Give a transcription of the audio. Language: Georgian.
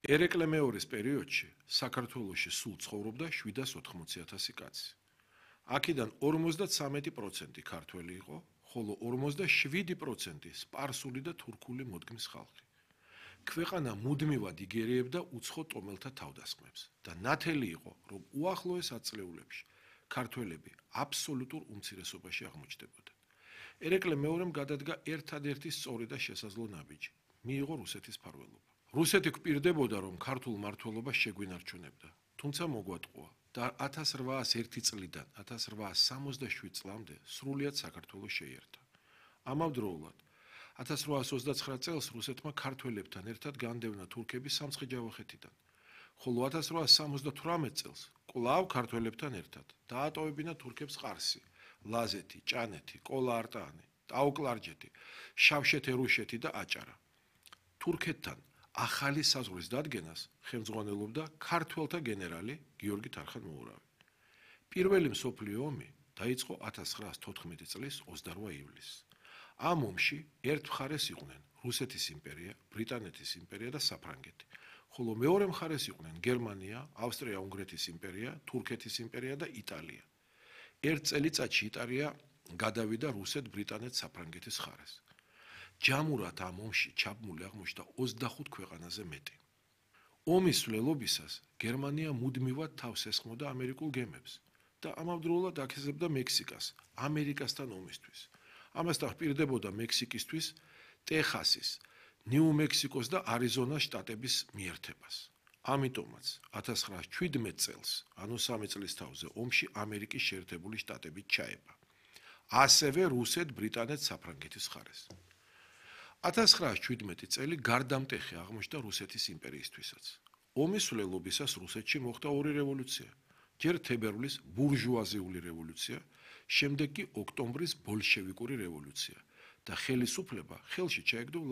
ერეკლე მეორის პერიოდში საქართველოში სულ ცხოვრობდა 780,000 კაცი. აქედან 53% ქართველი იყო, ხოლო 47% სპარსული და თურქული მოდგმის ხალხი. ქვეყანა მუდმივად იგერიებდა უცხო ტომელთა თავდასხმებს და ნათელი იყო, რომ უახლოეს ათწლეულებში ქართველები აბსოლუტურ უმცირესობაში აღმოჩნდებოდა. ერეკლე მეორემ გადადგა ერთადერთი სწორი და შესაძლო ნაბიჯი, მიიღო რუსეთის მფარველობა. რუსეთი გვპირდებოდა, რომ ქართულ მმართველობას შეგვინარჩუნებდა, თუმცა მოგვატყუა და 1801 წლიდან 1867 წლამდე სრულიად საქართველოს შეიერთა. ამავდროულად 1829 წელს რუსეთმა ქართველებთან ერთად განდევნა თურქები სამცხე-ჯავახეთიდან, ხოლო 1878 წელს კვლავ ქართველებთან ერთად დაატოვებინა თურქებს ყარსი, ლაზეთი, ჭანეთი, ყოლა-არტაანი, ტაო-კლარჯეთი, შავშეთ-ერუშეთი და აჭარა. თურქეთთან ახალი საზღვრის დადგენას ხელმძღვანელობდა ქართველთა გენერალი გიორგი თარხან-მოურავი. პირველი მსოფლიო ომი დაიწყო 1914 წლის 28 ივლისს. ამ ომში ერთ მხარეს იყვნენ რუსეთის იმპერია, ბრიტანეთის იმპერია და საფრანგეთი, ხოლო მეორე მხარეს იყვნენ გერმანია, ავსტრია-უნგრეთის იმპერია, თურქეთის იმპერია და იტალია. ერთ წელიწადში იტალია გადავიდა რუსეთ-ბრიტანეთ-საფრანგეთის მხარეს. ჯამურად ამ ომში ჩაბმული აღმოჩნდა 25 ქვეყანაზე მეტი. ომის მსვლელობისას გერმანია მუდმივად თავს ესხმოდა ამერიკულ გემებს და ამავდროულად აკისრებდა მექსიკას ამერიკასთან ომისთვის. ამასთან პირდებოდა მექსიკისთვის ტეხასის, ნიუ-მექსიკოს და არიზონას შტატების მიერთებას. ამიტომაც 1917 წელს, ანუ 3 წლის თავზე, ომში ამერიკის შეერთებული შტატები ჩაება. ასევე რუსეთ-ბრიტანეთ-საფრანგეთის მხარეს. 1917 წელი გარდამტეხი აღმოჩნდა რუსეთის იმპერიისთვისაც. ომის მსვლელობისას რუსეთში მოხდა ორი რევოლუცია. ჯერ თებერვლის ბურჟუაზიული რევოლუცია, შემდეგ კი ოქტომბრის ბოლშევიკური რევოლუცია და ხელისუფლება ხელში ჩაეგდო